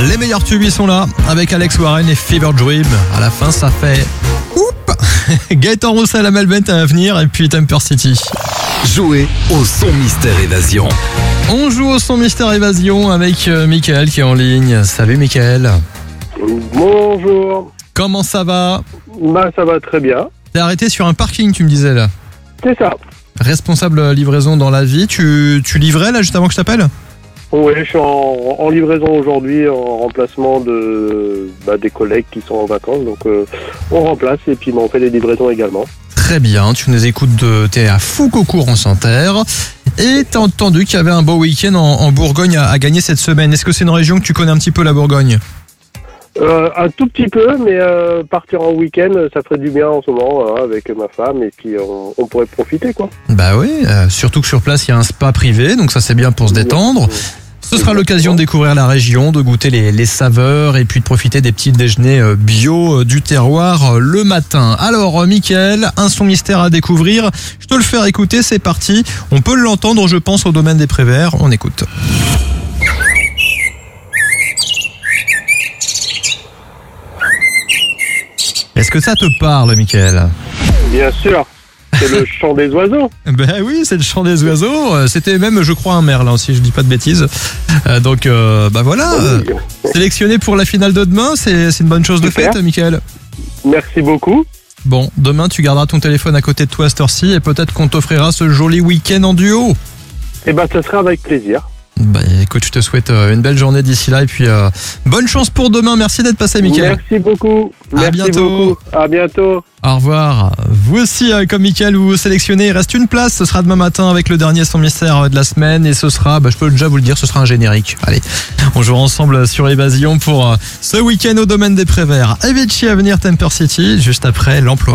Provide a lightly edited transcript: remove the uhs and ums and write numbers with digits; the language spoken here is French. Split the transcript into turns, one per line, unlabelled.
Les meilleurs tubes ils sont là avec Alex Warren et Fever Dream. À la fin ça fait oup. Gaëtan Roussel à Melbourne à venir et puis Temper City.
Jouez au son mystère évasion.
On joue au son mystère évasion avec Mickaël qui est en ligne. Salut Mickaël.
Bonjour.
Comment ça va?
Ça va très bien.
T'es arrêté sur un parking, tu me disais là.
C'est ça.
Responsable livraison dans la vie, tu livrais là juste avant que je t'appelle?
Oui, je suis en livraison aujourd'hui en remplacement des collègues qui sont en vacances. Donc on remplace et puis on fait les livraisons également.
Très bien, tu nous écoutes, t'es à Foucault en Santerre. Et t'as entendu qu'il y avait un beau week-end en Bourgogne à gagner cette semaine. Est-ce que c'est une région que tu connais un petit peu, la Bourgogne?
Un tout petit peu, mais partir en week-end, ça ferait du bien en ce moment avec ma femme et puis on pourrait profiter quoi.
Bah oui, surtout que sur place il y a un spa privé, donc ça c'est bien pour se détendre. Ce sera l'occasion de découvrir la région, de goûter les saveurs et puis de profiter des petits déjeuners bio du terroir le matin. Alors Mickaël, un son mystère à découvrir, je te le fais écouter, c'est parti. On peut l'entendre je pense au domaine des Préverts, on écoute. Est-ce que ça te parle Mickaël?
Bien sûr, c'est le chant des oiseaux.
Ben oui, c'est le chant des oiseaux. C'était même, je crois, un merle, si je dis pas de bêtises. Donc, voilà.
Oui.
Sélectionné pour la finale de demain, c'est une bonne chose de
Super.
faite, Mickaël.
Merci beaucoup.
Bon, demain, tu garderas ton téléphone à côté de toi à cette heure-ci et peut-être qu'on t'offrira ce joli week-end en duo.
Et ça sera avec plaisir.
Bah, écoute, je te souhaite une belle journée d'ici là et puis bonne chance pour demain. Merci d'être passé, Mickaël.
Merci beaucoup. Merci
bientôt.
beaucoup. À bientôt.
Au revoir. Vous aussi, comme Mickaël, vous sélectionnez. Il reste une place. Ce sera demain matin avec le dernier son mystère de la semaine. Et ce sera, je peux déjà vous le dire, ce sera un générique. Allez, on jouera ensemble sur Évasion pour ce week-end au domaine des Préverts. Avicii à venir, Temper City, juste après l'emploi.